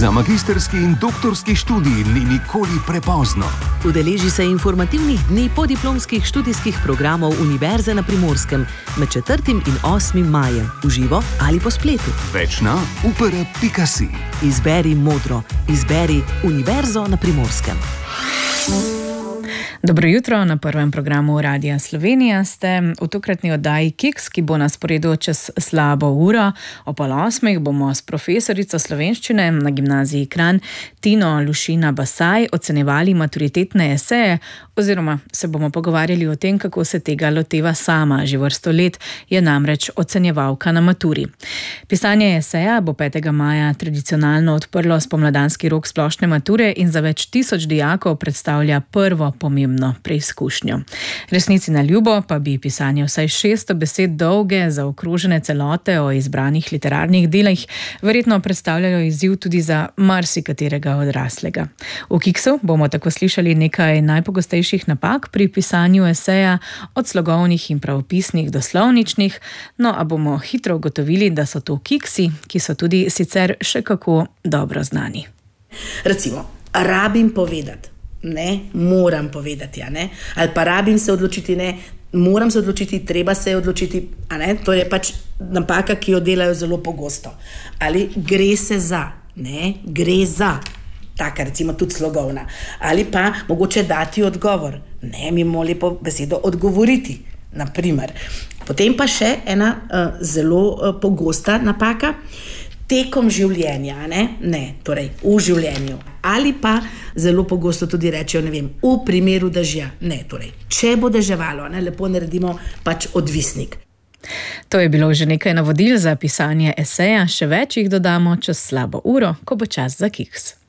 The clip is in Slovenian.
Za magistrski in doktorski študij ni nikoli prepozno. Udeleži se informativnih dni podiplomskih študijskih programov Univerze na Primorskem med 4. in 8. majem, v živo ali po spletu. Več na upr.si. Izberi modro, izberi Univerzo na Primorskem. Dobro jutro, na prvem programu Radia Slovenija ste v tokratni oddaji Kiks, ki bo na sporedu čez slabo uro. O 7:30 bomo s profesorico slovenščine na gimnaziji Kranj Tino Lušina Basaj ocenjevali maturitetne eseje, oziroma se bomo pogovarjali o tem, kako se tega loteva sama. Že vrsto let je namreč ocenjevalka na maturi. Pisanje eseja bo 5. maja tradicionalno odprlo spomladanski rok splošne mature in za več tisoč dijakov predstavlja prvo pomembno preizkušnjo. Resnici na ljubo pa bi pisanje vsaj 600 besed dolge zaokrožene celote o izbranih literarnih delih verjetno predstavljajo izziv tudi za marsikaterega odraslega. V Kiksu bomo tako slišali nekaj najpogostejših napak pri pisanju eseja, od slogovnih in pravopisnih do slovničnih, no a bomo hitro ugotovili, da so to kiksi, ki so tudi sicer še kako dobro znani. Recimo, rabim povedati. Ne, moram povedati, ali pa rabim se odločiti, ne, moram se odločiti, treba se odločiti, to je pač napaka, ki jo delajo zelo pogosto. Ali gre se za, ne, gre za, taka recimo tudi slogovna. Ali pa mogoče dati odgovor, ne, mimo lepo besedo odgovoriti, naprimer. Potem pa še ena zelo pogosta napaka, tekom življenja, torej v življenju. Ali pa zelo pogosto tudi rečejo, v primeru dežja. Torej, če bo deževalo, lepo naredimo pač odvisnik. To je bilo že nekaj navodil za pisanje eseja, še več jih dodamo čez slabo uro, ko bo čas za Kiks.